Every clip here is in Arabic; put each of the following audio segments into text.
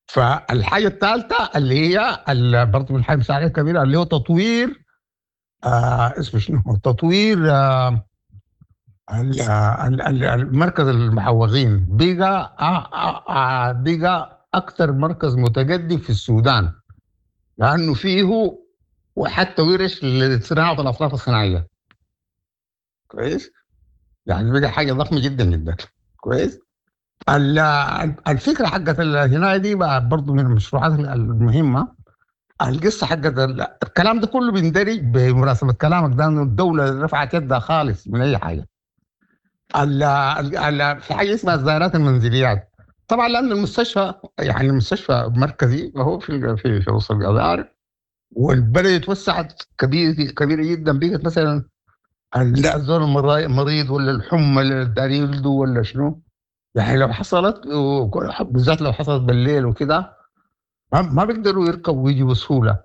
فالحاجه الثالثه اللي هي برضه من الحاجه المساعده الكبيره اللي هو تطوير اسمه شنو تطوير مركز المحوظين بقى اكثر مركز متقدم في السودان، لانه فيه وحتى ورش لصناعه الاصناف الصناعيه. كويس، يعني بقى حاجه ضخمه جدا جدا. كويس. الفكره حقت الهنايه دي بقى برضه من المشروعات المهمه. القصه حقت الكلام ده كله بيندرج بمناسبه كلامك ده، انه الدوله رفعت يدها خالص من اي حاجه. في حاجه اسمها الزائرات المنزليات. طبعا لان المستشفى يعني المستشفى مركزي وهو في وسط القضاء، والبلد اتوسعت كبيره جدا، بقت مثلا لا الزول مريض ولا الحمى اللي داري يلده ولا شنو، يعني لو حصلت بالذات لو حصلت بالليل وكده ما بيقدروا يركبوا ويجوا بسهوله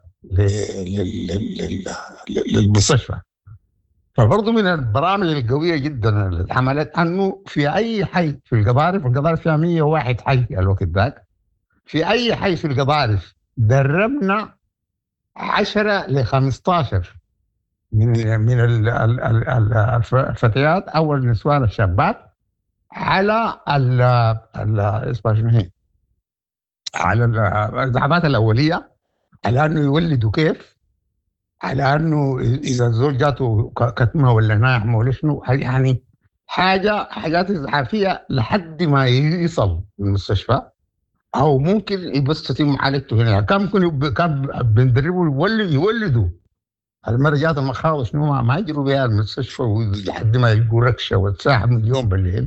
للمستشفى. فبرضه من البرامج القويه جدا اللي اتعملت انه في اي حي في القضارف فيها 101 حي الوقت ذاك، في اي حي في القضارف دربنا 10 ل 15 من الفتيات او النسوان الشابات على اسمها شنو هي، على الدعامات الاوليه، على انه يولدوا كيف، على انه اذا الزوج جاته كتمه ولا ناعمه ولا شنو، يعني حاجات اسعافيه لحد ما يصل المستشفى، او ممكن بس تتم معالجته هنا. كان بندربوا يولدوا المرة جات المخاض شنو ما يجروا بها المستشفى لحد ما يلقوا ركشه وتساحب من اليوم بالليل.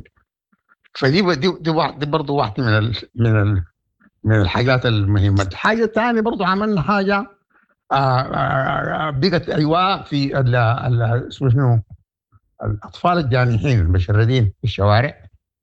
دي برضه واحده من الحاجات المهمه. الحاجه الثانيه برضه عملنا حاجه بقت ايواء في اسمه شنو الاطفال الجانحين المشردين في الشوارع.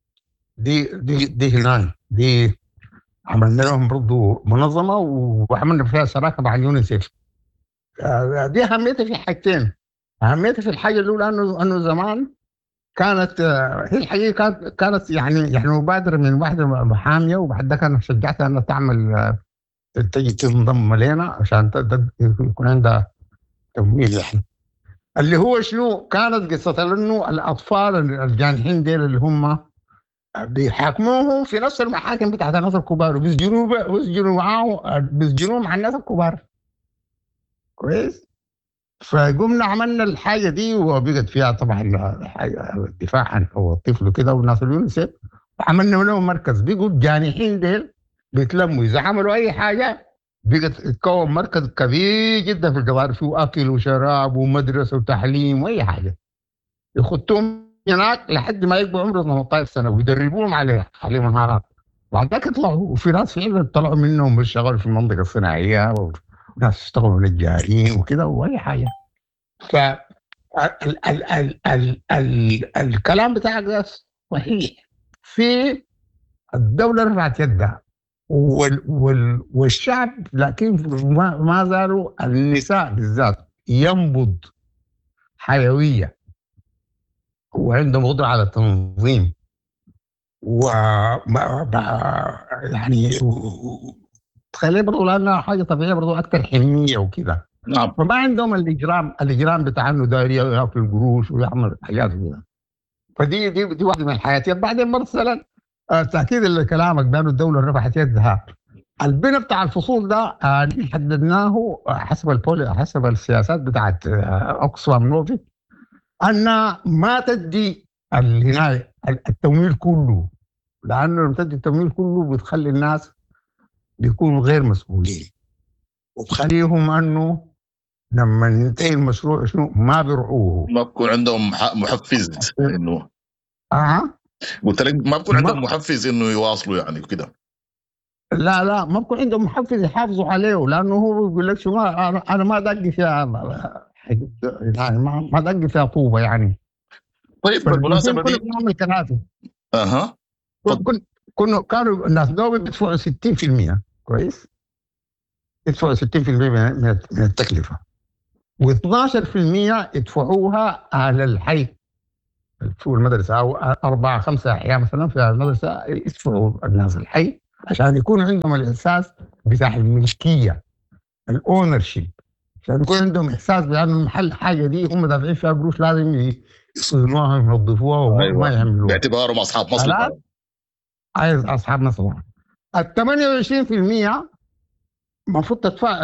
دي هنا دي عملنا لهم برضه منظمه وعملنا فيها شراكه مع اليونيسيف. دي اهميتها في حاجتين. اهميتها في الحاجه الاولى انه زمان كانت هي الحقيقه كانت يعني مبادره من واحده محاميه، وبعد ذاك انا شجعتها انها تعمل تجي تنضم لنا عشان يكون عندها تمويل يعني. اللي هو شنو كانت قصه انه الاطفال الجانحين ديل اللي هم بيحاكموهم في نفس المحاكم بتاعت الناس الكبار، بيسجنوا مع الناس الكبار. كويس. فقمنا عملنا الحاجه دي وبقت فيها طبعا الدفاع عن الطفل وكده والناس اليونيسيف، وعملنا لهم مركز. بيقوا الجانحين ديل بيتلموا اذا عملوا اي حاجه، بقت تكون مركز كبير جدا في القضاء، فيه اكل وشراب ومدرسه وتعليم واي حاجه. يخطوهم هناك لحد ما يبقوا عمره 18 سنه ويدربوهم عليه مهارات. بعد ذاك يطلعوا، وفي ناس فعلا طلعوا منهم بيشتغلوا في المنطقه الصناعيه، وناس يشتغلوا نجارين وكده واي حاجه. ف الكلام بتاعك ده صحيح. في الدوله رفعت يدها والشعب، لكن ما زالوا النساء بالذات ينبض حيويه وعندهم قدره على التنظيم يعني تخليه برضه لانها حاجه طبيعيه برضه اكثر حنيه وكده. نعم. فما عندهم الاجرام بتاع انه داير ياكل قروش ويعمل حاجات كده. فدي واحده من الحياتيات. بعدين مثلا تاكيد لكلامك بانه الدوله رفعت يدها، البناء بتاع الفصول ده حددناه حسب السياسات بتاعت اوكسفام نوفي، ان ما تدي التمويل كله، لانه لما تدي التمويل كله بتخلي الناس بيكونوا غير مسؤولين، وبخليهم انه لما ينتهي المشروع شنو ما بيرعوه، ما بكون عندهم محفز انه قلت لك ما بكون عندهم محفز انه يواصلوا يعني وكده. لا ما بكون عندهم محفز يحافظوا عليه، لانه هو بيقول لك شو انا ما دقي فيها يعني ما دقي فيها طوبه يعني. طيب بالمناسبه دي كنا بنعمل كراسي. كانوا الناس دول بيدفعوا 60%. كويس، يدفعوا 60% من التكلفه، و12% يدفعوها على الحي في المدرسه، او 4-5 احياء مثلا في المدرسه يدفعوا الناس الحي، عشان يكون عندهم الإحساس بتاع الملكية، الأونرشيب، عشان يكون عندهم إحساس بأن المحل حاجة دي هم دافعين فيها قروش لازم يصونوها وينظفوها وما يعملوها باعتبارهم أصحاب مصلحة. عايز أصحاب مصلحة. 28% المفروض تدفع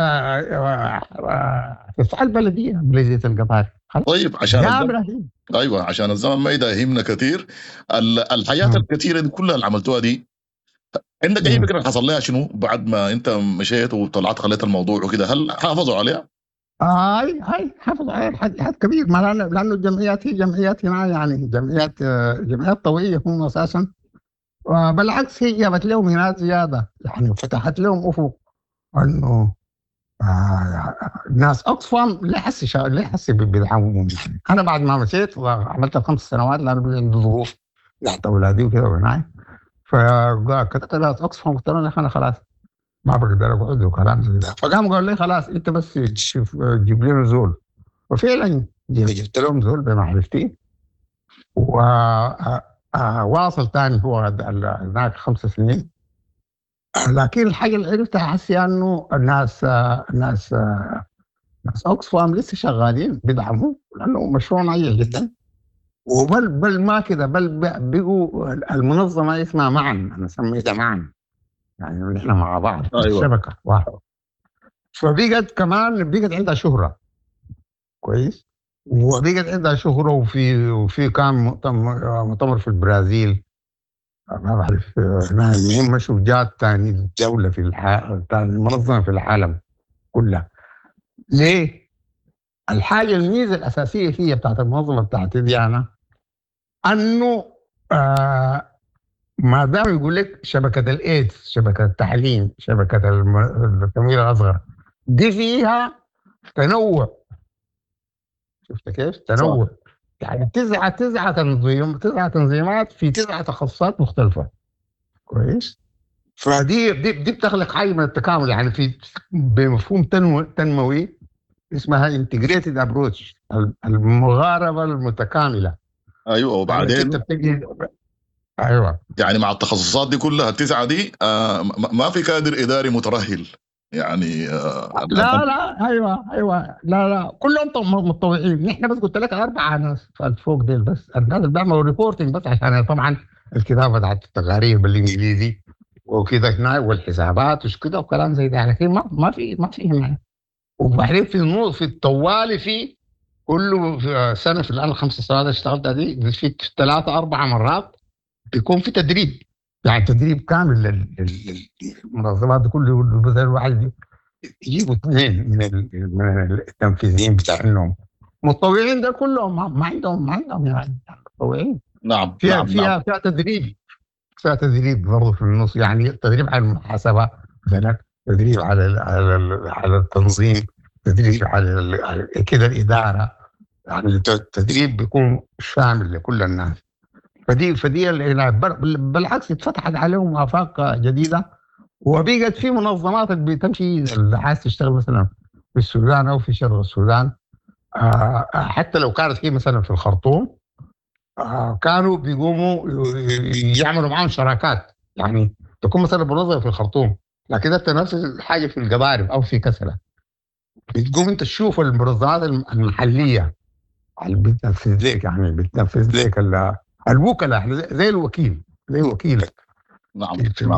تدفع البلدية، بلدية القطار. طيب عشان الزمن ما يداهمنا كثير. الحياة الكثيرة دي كلها اللي عملتوها دي، عندك اي فكره حصل لها شنو بعد ما انت مشيت وطلعت خليت الموضوع وكده؟ هل حافظوا عليها؟ هاي حافظوا عليها حد كبير، ما لانه الجمعيات هي جمعيات هنا، يعني جمعيات طوعيه هم اساسا. بالعكس هي جابت لهم هنا زياده، يعني فتحت لهم افق انه ناس اوكسفام لا يحس بدعمهم. انا بعد ما مشيت وعملت 5 سنوات لانه عندي ظروف تحت اولادي وكده وهناك، فكتبت لها اوكسفام قلت لها انا خلاص ما بقدر اقعد وكلام زي ده. فقام قال لي خلاص انت بس تشوف جيب لنا زول، وفعلا جبت لهم زول بمعرفتي وواصل تاني هو هناك 5 سنين. لكن الحاجه اللي عرفتها حسي انه الناس اوكسفام لسه شغالين بيدعموا لانه مشروع ناجح جدا. وبل ما كده، بل بقوا المنظمه اسمها معا، انا سميتها معا، يعني نحن مع بعض. أيوة. الشبكه واحده. فبقت كمان بقت عندها شهره كويس، وبقت عندها شهره. وفي كان مؤتمر في البرازيل، ما بعرف هم شجاعات ثاني دوله في ثاني منظمه في العالم كلها. ليه؟ الحاجه الميزه الاساسيه فيها بتاعت المنظمه بتاعتي دي انا انه ما دام يقول لك شبكه الايدز، شبكه التعليم، شبكه التمويل الاصغر، دي فيها تنوع. شفت كيف؟ تنوع صح. يعني تسعة تنظيمات في 9 تخصصات مختلفة. كويس؟ فدي بتخلق حاجة من التكامل، يعني في بمفهوم تنموي اسمها انتجريتد ابروتش، المغاربة المتكاملة. ايوه. وبعدين ايوه يعني مع التخصصات دي كلها ال9 دي ما في كادر اداري مترهل يعني. لا ايوه لا كلهم متطوعين. نحن بس قلت لك 4 ناس فوق ديل بس، الناس اللي بيعملوا ريبورتنج بس، عشان طبعا الكتابه بتاعت التقارير بالانجليزي وكده هنا والحسابات وش كده وكلام زي ده، لكن ما في هنا. وبعدين في الطوالي في كله في سنه، في الان 5 سنوات اشتغلت دي في 3 4 مرات بيكون في تدريب، يعني تدريب كامل للمنظمات دي كله. مثلا واحد يجيبوا 2 من التنفيذيين بتاعهم متطوعين، ده كلهم ما عندهم يعني متطوعين. نعم فيها تدريب، برضه في النص، يعني تدريب على المحاسبه مثلا، تدريب على التنظيم، تدريب على كده الاداره، يعني التدريب بيكون شامل لكل الناس. فدي بالعكس اتفتحت عليهم آفاق جديدة، وبقت في منظمات بتمشي اللي عايز تشتغل مثلا في السودان أو في شرق السودان. حتى لو كانت هي مثلا في الخرطوم، كانوا بيقوموا يعملوا معهم شراكات، يعني تكون مثلا منظمة في الخرطوم لكن انت نفس الحاجة في القضارب أو في كسلة، بتقوم انت تشوف المنظمات المحلية اللي بتنفذ لك، يعني بتنفذ لك الوكلاء زي الوكيل، زي وكيلك. نعم.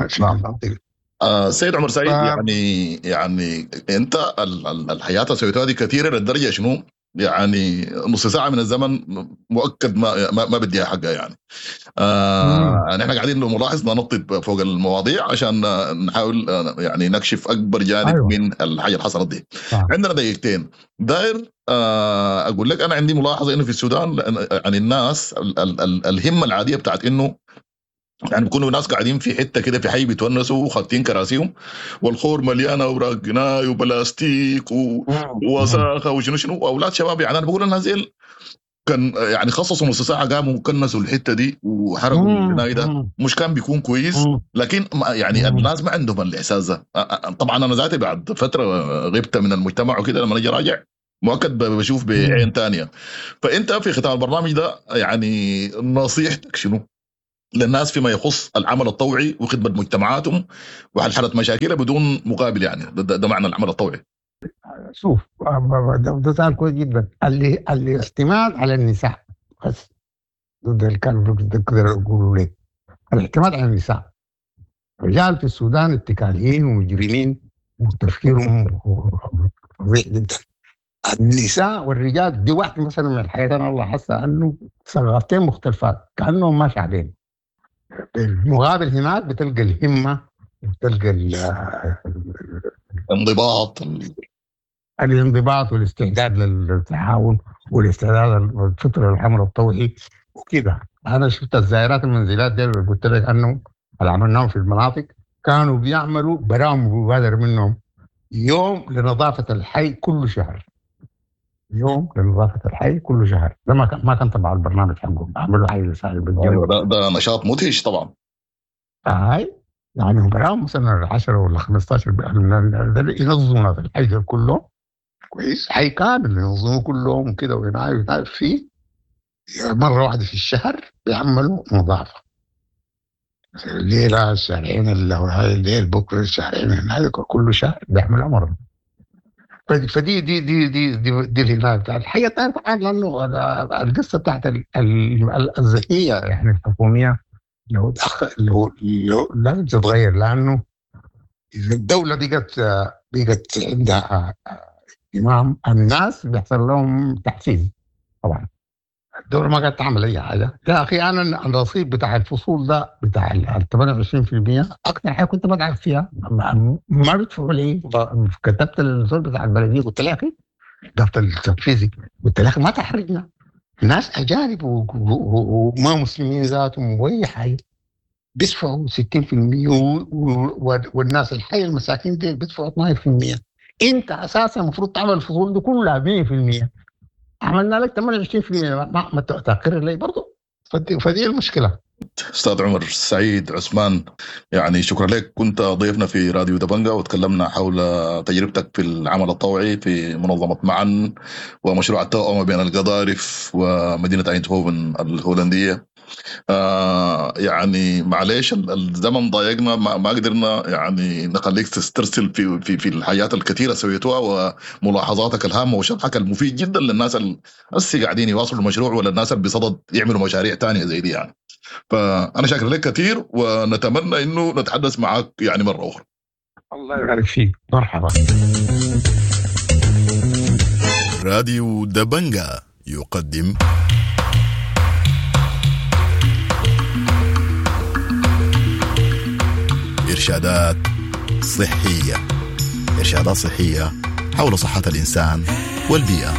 سيد عمر سعيد، يعني انت الحياه اللي سويتها دي كثيره للدرجه شنو؟ يعني نص ساعه من الزمن مؤكد ما بديها حقها يعني. نحن قاعدين ملاحظ ننطط فوق المواضيع عشان نحاول يعني نكشف اكبر جانب. أيوة. من الحاجه اللي حصلت دي. عندنا دقيقتين داير اقول لك انا عندي ملاحظه انه في السودان يعني الناس الهمه العاديه بتاعت انه يعني بيكونوا ناس قاعدين في حته كده في حي بيتونسوا وخاتين كراسيهم والخور مليانه اوراق جناي وبلاستيك ووساخه وشنو واولاد شباب. يعني انا بقول الناس دي كان يعني خصصوا نص ساعه قاموا وكنسوا الحته دي وحرقوا الجناي ده، مش كان بيكون كويس؟ لكن يعني الناس ما عندهم الاحساس ده. طبعا انا ذاتي بعد فتره غبت من المجتمع وكده، لما اجي راجع مؤكد بشوف بعين تانية. فانت في ختام البرنامج ده يعني نصيحتك شنو للناس فيما يخص العمل الطوعي وخدمة مجتمعاتهم وحل مشاكلها بدون مقابل. يعني ده معنى العمل الطوعي. شوف، ده سؤال كويس جدا. الاعتماد على النساء بس ضد اللي كانوا بيقدروا يقولوا لك الاعتماد على النساء. الرجال في السودان اتكاليين ومجرمين وتفكيرهم فظيع جدا. النساء والرجال دي واحدة مثلا من الحياة أنا الله حاسة أنه ثقافتين مختلفات كأنهم ما شعبين. بالمقابل هناك بتلقى الهمة وبتلقى الانضباط والاستعداد للتعاون والاستعداد للفطر الحمر الطوعي وكده. أنا شفت الزائرات المنزلات دي اللي قلت لك أنه اللي عملناهم في المناطق كانوا بيعملوا برامج مبادرة منهم يوم لنظافة الحي كل شهر. يوم لنظافة الحي كل شهر. ده ما كان تبع البرنامج حقهم، عملوا حي لسائل بالجو. ده نشاط مدهش طبعا. هاي يعني برامج مثلا 10 ولا 15 ينظموا في الحي كله كويس، حي كامل ينظموا كلهم كده وينعرف فيه مرة واحدة في الشهر بيعملوا نظافة. الليلة الشهرين الليل بكرة الشهرين هذا كل شهر بيعملوا مرة. فدي دي الهنا بتاعت الحقيقة. تعرف لأنه القصة بتاعت الذهنية يعني الحكومية لو لازم تتغير، لأنه إذا الدولة بقت عندها اهتمام الناس بيحصل لهم تحفيز. طبعا الدولة ما قاعدة تعمل أي حاجة. يا أخي أنا الرصيد بتاع الفصول ده بتاع 28% أكثر حاجة كنت بدعم فيها ما بيدفعوا لي. كتبت الرصيد بتاع البلدية قلت له يا أخي ضبط التنفيذي، قلت له ما تحرجنا، ناس أجانب وما مسلمين ذاتهم وأي حاجة بيدفعوا 60% والناس الحي المساكين دي بيدفعوا 12%. أنت أساسا المفروض تعمل الفصول دي كلها 100%. عملنا لك 28% ما تقر لي برضو. فدي المشكلة. أستاذ عمر سعيد عثمان، يعني شكرا لك. كنت ضيفنا في راديو دبنجا وتكلمنا حول تجربتك في العمل الطوعي في منظمة معا ومشروع التوأمة بين القضارف ومدينة ايندهوفن الهولندية. يعني معليش الزمن ضايقنا، ما قدرنا يعني نخليك تسترسل في الحياة الكثيرة سويتوها وملاحظاتك الهامة وشرحك المفيد جدا للناس اللي قاعدين يواصلوا المشروع ولا الناس اللي بصدد يعملوا مشاريع تانية زي دي. يعني فأنا شاكر لك كثير ونتمنى إنه نتحدث معك يعني مرة أخرى. الله يبارك فيك. مرحبا. راديو دبنجا يقدم إرشادات صحية حول صحة الإنسان والبيئة.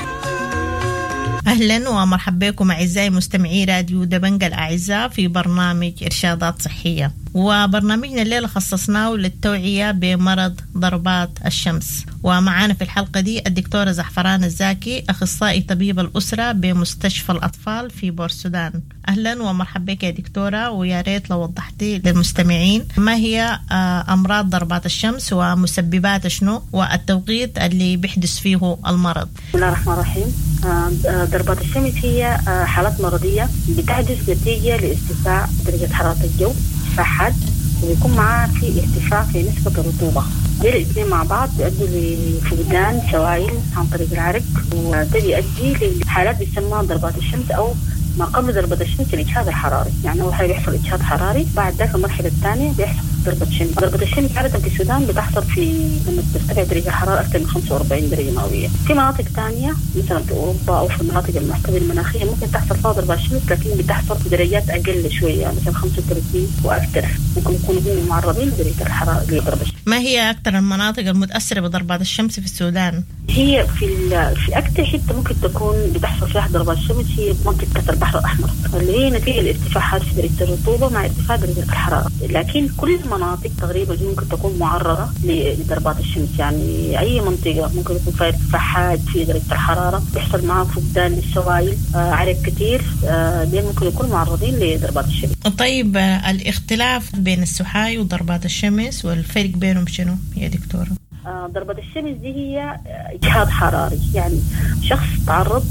أهلا ومرحبا بكم أعزائي مستمعي راديو دبنجا الأعزاء في برنامج إرشادات صحية. وبرنامجنا الليلة خصصناه للتوعية بمرض ضربات الشمس. ومعانا في الحلقة دي الدكتورة زعفران الزاكي، أخصائي طبيب الأسرة بمستشفى الأطفال في بورسودان. أهلا ومرحبا بك يا دكتورة، ويا ريت لو وضحتي للمستمعين ما هي أمراض ضربات الشمس ومسببات شنو والتوقيت اللي بيحدث فيه المرض. بسم الله الرحمن الرحيم. ضربات الشمس هي حالات مرضية بتحدث نتيجة لارتفاع درجة حرارة الجو فحد، ويكون معاه في ارتفاع في نسبة الرطوبة. دي الاثنين مع بعض بيؤدوا لفقدان سوائل عن طريق العرق، وده بيؤدي لحالات بيسمى ضربات الشمس أو ما قبل ضربة الشمس الإجهاد الحراري. يعني أول حاجة بيحصل إجهاد حراري، بعد ذلك المرحلة الثانية بيحصل ضربة الشمس. ضربة الشمس عادة في السودان بتحصل في لما ترتفع درجة الحرارة أكثر من 45 درجة مئوية. في مناطق ثانية مثلا في أوروبا أو في المناطق المحتوية المناخية ممكن تحصل فيها ضربة الشمس، لكن بتحصل في درجات أقل شوية مثلا 35 وأكثر. ممكن يكونوا هم معرضين لدرجة الحرارة لضربة الشمس. ما هي أكثر المناطق المتأثرة بضربات الشمس في السودان؟ هي في أكثر حتة ممكن تكون بتحصل فيها ضربات الشمس هي منطقة البحر الأحمر، اللي هي نتيجة لارتفاع في درجة الرطوبة مع ارتفاع درجة الحرارة. لكن كل المناطق تقريبا ممكن تكون معرضة لضربات الشمس. يعني أي منطقة ممكن يكون فيها ارتفاع حاد في درجة الحرارة بيحصل معها فقدان للسوائل، عرق كتير، دي ممكن يكونوا معرضين لضربات الشمس. طيب الاختلاف بين السحاي وضربات الشمس والفرق بينهم شنو يا دكتورة؟ ضربة الشمس دي هي إجهاض حراري، يعني شخص تعرض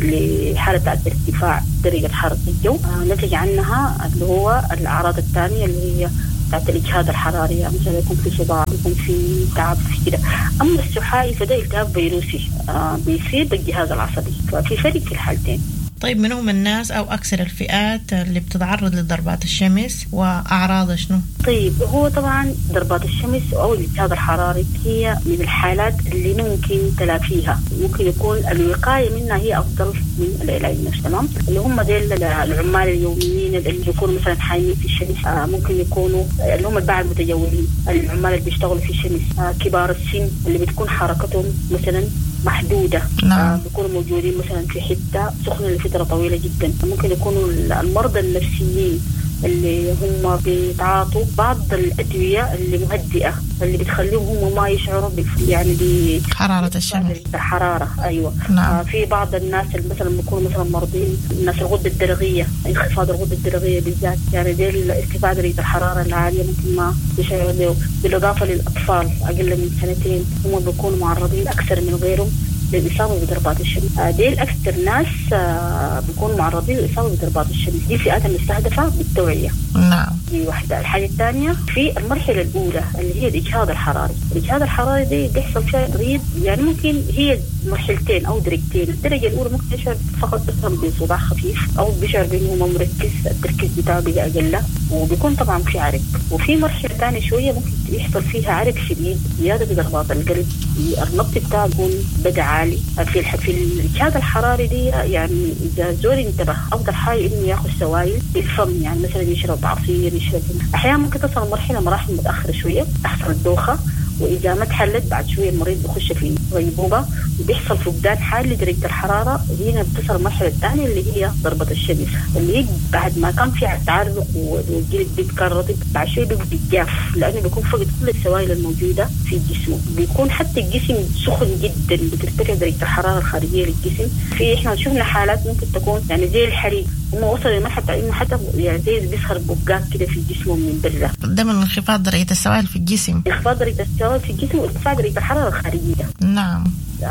لحالة ارتفاع درجة حرارة الجو نتج عنها اللي هو الأعراض الثانية اللي هي بتاعت الإجهاض الحراري، يعني مثلا يكون في صداع، يكون في تعب في كده. أما السحائي فده التهاب فيروسي بيصير بالجهاز العصبي، ففي فرق في الحالتين. طيب من هم الناس أو أكثر الفئات اللي بتتعرض لضربات الشمس وأعراضها شنو؟ طيب هو طبعا ضربات الشمس أو الإجهاض الحراري هي من الحالات اللي ممكن تلافيها، ممكن يكون الوقاية منها هي أفضل من العلاج نفسه. تمام، اللي هم ديل العمال اليوميين اللي يكونوا مثلا حايين في الشمس، ممكن يكونوا اللي هم الباعة المتجولين، العمال اللي بيشتغلوا في الشمس، كبار السن اللي بتكون حركتهم مثلا محدودة، بيكونوا موجودين مثلا في حتة سخنة لفترة طويلة جدا. ممكن يكونوا المرضى النفسيين اللي هم بيتعاطوا بعض الأدوية اللي مهدئة اللي بتخليهم هم ما يشعروا يعني بحرارة الشمس. حرارة أيوة. في بعض الناس اللي مثلا بيكونوا مثلا مرضين، الناس الغدة الدرقية، انخفاض الغدة الدرقية بالذات، يعني دي ارتفاع درجة الحرارة العالية ممكن ما يشعروا به. بالإضافة للأطفال أقل من 2 هم بيكونوا معرضين أكثر من غيرهم للإصابة بضربات الشمس. دي الأكثر ناس بيكونوا معرضين للإصابة بضربات الشمس. دي فئات المستهدفة بالتوعية. نعم. دي واحدة. الحاجة الثانية في المرحلة الأولى اللي هي الإجهاض الحراري. الإجهاض الحراري دي بيحصل فيها تغيير، يعني ممكن هي مرحلتين أو درجتين. الدرجة الأولى ممكن يشعر فقط بصداع خفيف أو بيشعر بأنه هو مركز، التركيز بتاعه بيبقى أقل وبيكون طبعا في عرق. وفي مرحلة ثانية شوية ممكن يحصل فيها عرق شديد، زيادة بضربات القلب، النبض بتاعه يكون بدأ عالي. في الإجهاض الحراري دي يعني إذا زول انتبه أفضل حاجة إنه يأخذ سوائل بالفم، يعني مثلا يشرب عصير، يشرب. أحيانا ممكن تصل مراحل متأخرة شوية، تحصل الدوخة، وإذا ما تحلت بعد شوية المريض بيخش في غيبوبة وبيحصل فقدان حاد لدرجة الحرارة. هنا بتصل المرحلة الثانية اللي هي ضربة الشمس، اللي هي بعد ما كان في تعرق والجلد بيتكرر بعد شوية بيتجاف، لأنه بيكون فقد كل السوائل الموجودة في جسمه. بيكون حتى الجسم سخن جدا، بترتفع درجة الحرارة الخارجية للجسم. إحنا شفنا حالات ممكن تكون يعني زي الحريق، هم وصلوا لمرحلة إنه حتى يعني زي بيسخر بقاق كده في جسمه من برا. ده من انخفاض درجة السوائل في الجسم. انخفاض درجة السوائل في الجسم وارتفاع درجة الحرارة الخارجية. نعم.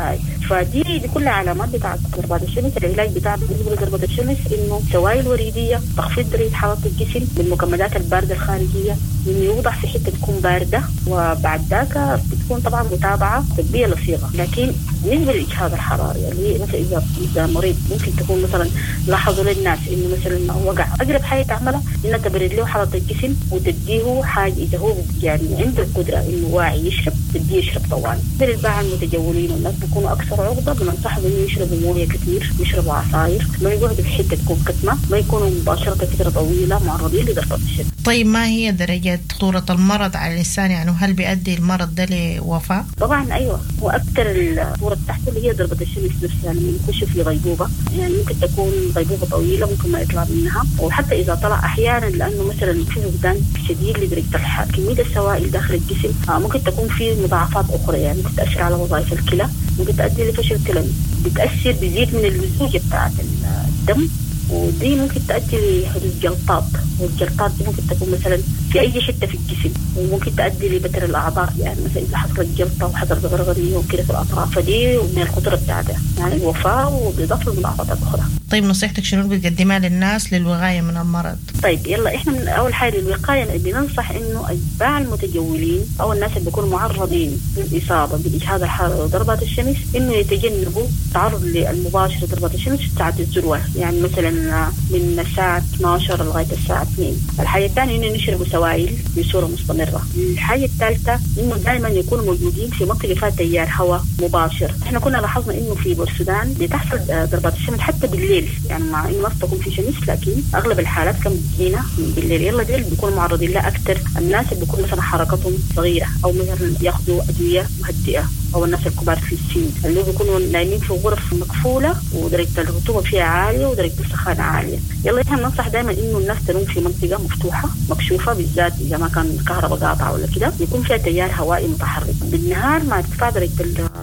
فدي كلها علامات بتاعت ضربات الشمس. العلاج بتاع بالنسبة لضربات الشمس إنه سوائل وريدية، تخفيض درجة حرارة الجسم بالمكملات الباردة الخارجية، إنه يوضع في حتة تكون باردة، وبعد ذاك بتكون طبعا متابعة طبية لصيغة. لكن بالنسبة للإجهاض الحراري اللي هي مثلا إذا مريض ممكن تكون مثلا لاحظوا للناس إنه مثلا وقع، أقرب حاجة تعملها إنها تبرد له حرارة الجسم وتديه حاجة إذا هو يعني عنده القدرة إنه واعي يشرب، تديه يشرب طوال. للباعة المتجولين والناس بيكونوا أكثر عرضة، بننصحهم إنه يشربوا موية كثير، يشربوا عصاير، ما يقعدوا في حتة تكون كتمة، ما يكونوا مباشرة فترة طويلة معرضين لضربات الشمس. طيب ما هي درجة خطورة المرض على الإنسان؟ يعني هل بيؤدي المرض ده لوفاة؟ طبعا أيوة، وأكثر الخطورة تحت اللي هي ضربة الشمس نفسها، لما يخش في غيبوبة، يعني ممكن تكون غيبوبة طويلة ممكن ما يطلع منها، وحتى إذا طلع أحيانا لأنه مثلا في فقدان شديد لدرجة الحرارة، كمية السوائل داخل الجسم ممكن تكون في مضاعفات أخرى، يعني ممكن تأثر على وظائف الكلى، ممكن تؤدي لفشل كلوي، بتأثر بزيد من اللزوجة بتاعت الدم، ودي ممكن تؤدي لحدوث جلطات، والجلطات دي ممكن تكون مثلا في أي حتة في الجسم، وممكن تؤدي لبتر الأعضاء، يعني مثلا إذا حصلت جلطة وحصلت غرغرية وكده في الأطراف، فدي من الخطورة بتاعتها يعني الوفاة وبإضافة لمضاعفات أخرى. طيب نصيحتك شنو بتقدمها للناس للوقاية من المرض؟ طيب يلا إحنا من أول حاجة للوقاية بننصح إنه الباعة المتجولين أو الناس اللي بيكونوا معرضين للإصابة بالإجهاض الحراري وضربات الشمس إنه يتجنبوا التعرض للمباشر لضربات الشمس في ساعة الذروة، يعني مثلا من الساعة 12 لغاية الساعة 2. الحاجة الثانية إنه نشربوا سوائل بصورة مستمرة. الحاجة الثالثة إنه دائما يكونوا موجودين في منطقة فيها تيار هواء مباشر. إحنا كنا لاحظنا إنه في بورسودان بتحصل ضربات الشمس حتى بالليل، يعني مع إنه ما تكون في شمس لكن أغلب الحالات كم بتجينا بالليل. يلا ديل بيكونوا معرضين لها أكثر الناس اللي بيكون مثلا حركتهم صغيرة أو مثلا يأخذوا أدوية مهدئة، أو الناس الكبار في السن اللي بيكونوا نايمين في غرف مقفولة ودرجة الرطوبة فيها عالية ودرجة السخانة عالية. يلا إحنا ننصح دائما إنه الناس تنوم في منطقة مفتوحة مكشوفة، بالذات إذا ما كان الكهرباء قاطعة ولا كده، يكون فيها تيار هوائي متحرك. بالنهار مع ارتفاع درجة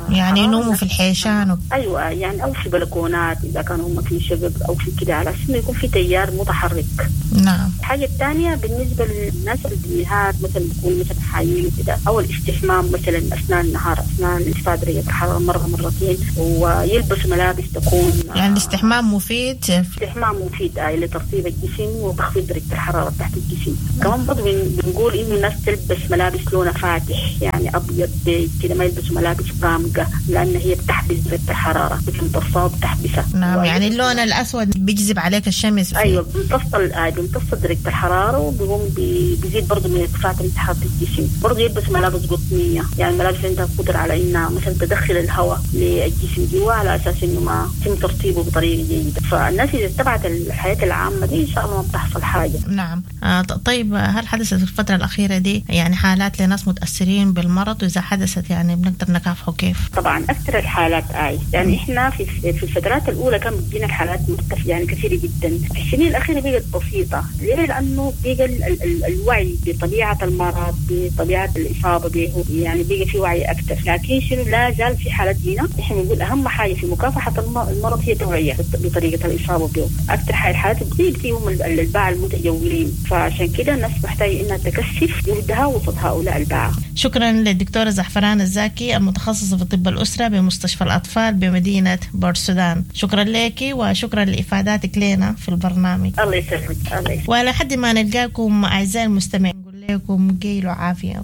يعني ينوموا في الحيشان أيوة، يعني أو في بلكونات إذا كانوا هم في شقق أو في كده، على أساس إنه يكون في تيار متحرك. نعم. الحاجة الثانية بالنسبة للناس اللي بالنهار مثلا بيكونوا مثلا حايين كده، أو الاستحمام مثلا أثناء النهار، أثناء ارتفاع درجة الحرارة مرتين، ويلبسوا ملابس تكون يعني الاستحمام مفيد. الاستحمام مفيد لترطيب الجسم وتخفيض درجة الحرارة تحت الجسم. كمان برضه بنقول إنه الناس تلبس ملابس لونها فاتح، يعني أبيض كده، ما يلبسوا ملابس غامقة لأن هي بتحبس درجة الحرارة، بتمتصها وبتحبسها. نعم، يعني اللون الأسود بيجذب عليك الشمس. أيوة، بيمتص درجة الحرارة وبيقوم بيزيد برضه من ارتفاع درجة حرارة الجسم. برضه يلبس ملابس قطنية، يعني ملابس عندها قدرة على إنها مثلا تدخل الهواء للجسم جوا على أساس إنه ما يتم ترطيبه بطريقة جيدة. فالناس إذا اتبعت الحياة العامة دي إن شاء الله ما بتحصل حاجة. نعم. طيب، هل حدثت في الفترة الأخيرة دي يعني حالات لناس متأثرين بالمرض؟ وإذا حدثت يعني بنقدر نكافحه كيف؟ طبعا أكثر الحالات يعني إحنا في الفترات الأولى كان بتجينا الحالات يعني كثيرة جدا. في السنين الأخيرة بقت بسيطة. ليه؟ لأنه بقى الوعي بطبيعة المرض، بطبيعة الإصابة به، يعني بقى في وعي أكثر. لكن شنو لا زال في حالات جينا. إحنا نقول أهم حاجة في مكافحة المرض هي توعية بطريقة الإصابة به. أكثر الحالات بتيجي الباعة المتجولين، فعشان كده الناس محتاجة إنها تكثف جهدها وسط هؤلاء الباعة. شكرا للدكتورة زعفران الزاكي المتخصصة في طب الأسرة بمستشفى الأطفال بمدينة بورسودان. شكرا لك وشكرا لإفاداتك لنا في البرنامج. الله يسلمك. الله يسلمك. وعلى حد ما نلقاكم أعزائي المستمعين نقول لكم قيلوا عافية.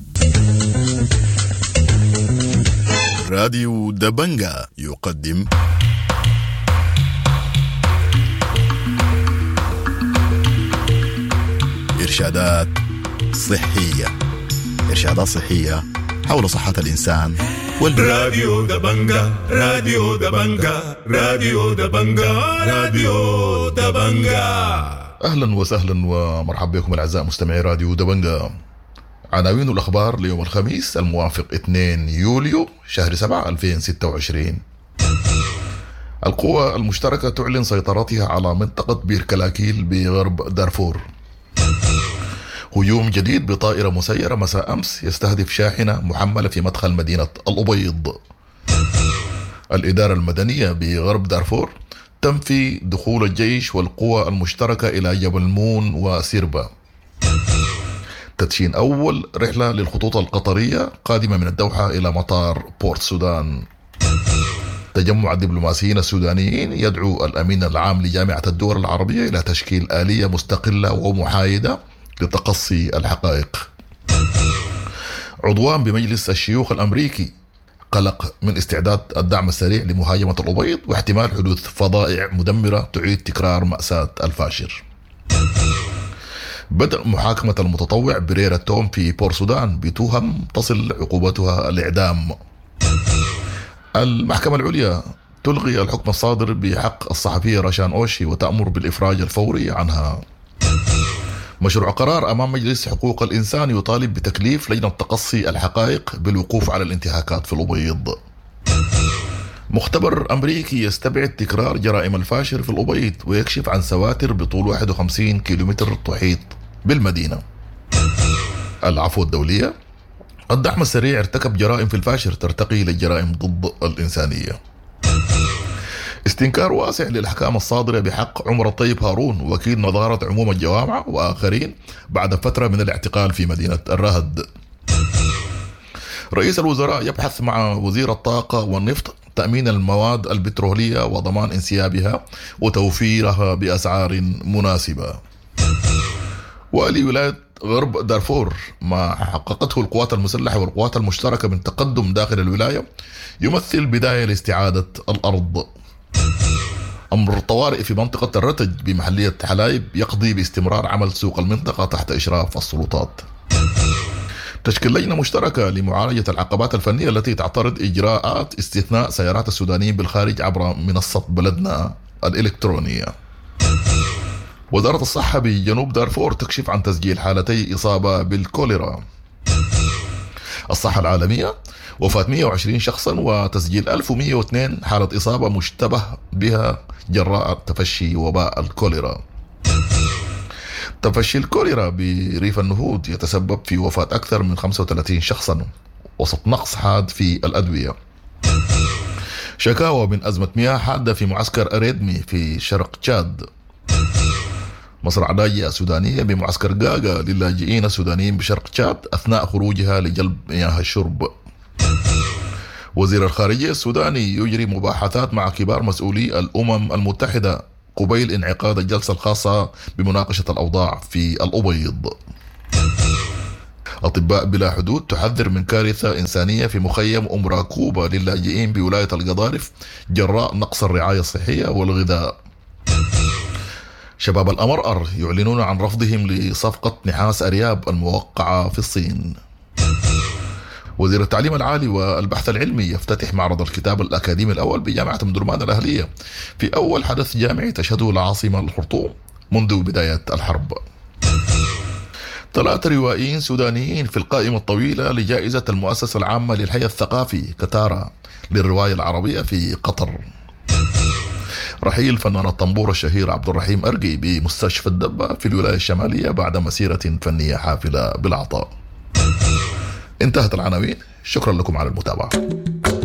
راديو دبنجا يقدم إرشادات صحية. إرشادات صحية حول صحة الإنسان والبيئة. راديو دبنجا، راديو دبنجا، راديو دبنجا، راديو دبنجا. أهلا وسهلا ومرحبا بكم الأعزاء مستمعي راديو دبنجا. عناوين الأخبار ليوم الخميس الموافق 2 يوليو شهر 7 2026. القوى المشتركة تعلن سيطرتها على منطقة بير كلاكيل بغرب دارفور. هجوم جديد بطائرة مسيرة مساء أمس يستهدف شاحنة محملة في مدخل مدينة الأبيض. الإدارة المدنية بغرب دارفور تنفي دخول الجيش والقوى المشتركة إلى جبل مون وسيربا. تدشين أول رحلة للخطوط القطرية قادمة من الدوحة إلى مطار بورت سودان. تجمع الدبلوماسيين السودانيين يدعو الأمين العام لجامعة الدول العربية إلى تشكيل آلية مستقلة ومحايدة لتقصي الحقائق. عضوان بمجلس الشيوخ الأمريكي قلق من استعداد الدعم السريع لمهاجمة الأبيض واحتمال حدوث فظائع مدمرة تعيد تكرار مأساة الفاشر. بدء محاكمة المتطوع بريرة توم في بور سودان بتهم تصل عقوبتها الإعدام. المحكمة العليا تلغي الحكم الصادر بحق الصحفية رشان أوشي وتأمر بالإفراج الفوري عنها. مشروع قرار أمام مجلس حقوق الإنسان يطالب بتكليف لجنة تقصي الحقائق بالوقوف على الانتهاكات في الأبيض. مختبر أمريكي يستبعد تكرار جرائم الفاشر في الأبيض ويكشف عن سواتر بطول 51 كيلومتر تحيط بالمدينة. العفو الدولية. الدعم السريع ارتكب جرائم في الفاشر ترتقي للجرائم ضد الإنسانية. استنكار واسع للأحكام الصادرة بحق عمر الطيب هارون وكيل نظارة عموم الجوامع وآخرين بعد فترة من الاعتقال في مدينة الرهد. رئيس الوزراء يبحث مع وزير الطاقة والنفط تأمين المواد البترولية وضمان انسيابها وتوفيرها بأسعار مناسبة. ولولاية غرب دارفور ما حققته القوات المسلحة والقوات المشتركة من تقدم داخل الولاية يمثل بداية لاستعادة الأرض. أمر طوارئ في منطقة الرتج بمحلية حلايب يقضي باستمرار عمل سوق المنطقة تحت إشراف السلطات. تشكيل لجنة مشتركة لمعالجة العقبات الفنية التي تعترض إجراءات استثناء سيارات السودانيين بالخارج عبر منصة بلدنا الإلكترونية. وزارة الصحة بجنوب دارفور تكشف عن تسجيل حالتي إصابة بالكوليرا. الصحة العالمية وفاة 120 شخصا وتسجيل 1102 حالة إصابة مشتبه بها جراء تفشي وباء الكوليرا. تفشي الكوليرا بريف النهود يتسبب في وفاة أكثر من 35 شخصا وسط نقص حاد في الأدوية. شكاوى من أزمة مياه حادة في معسكر أريدمي في شرق تشاد. مصرع لاجئة سودانية بمعسكر قاقا للاجئين السودانيين بشرق تشاد أثناء خروجها لجلب مياه الشرب. وزير الخارجية السوداني يجري مباحثات مع كبار مسؤولي الأمم المتحدة قبيل انعقاد الجلسة الخاصة بمناقشة الأوضاع في الأبيض. أطباء بلا حدود تحذر من كارثة إنسانية في مخيم أم راكوبة للاجئين بولاية القضارف جراء نقص الرعاية الصحية والغذاء. شباب الأمرأر يعلنون عن رفضهم لصفقة نحاس أرياب الموقعة في الصين. وزير التعليم العالي والبحث العلمي يفتتح معرض الكتاب الأكاديمي الأول بجامعة مدرمان الأهلية في أول حدث جامعي تشهده العاصمة الخرطوم منذ بداية الحرب. 3 روائيين سودانيين في القائمة الطويلة لجائزة المؤسسة العامة للحي الثقافي كتارا للرواية العربية في قطر. رحيل فنان الطنبور الشهير عبد الرحيم أرقي بمستشفى الدبة في الولاية الشمالية بعد مسيرة فنية حافلة بالعطاء. انتهت العناوين. شكرا لكم على المتابعة.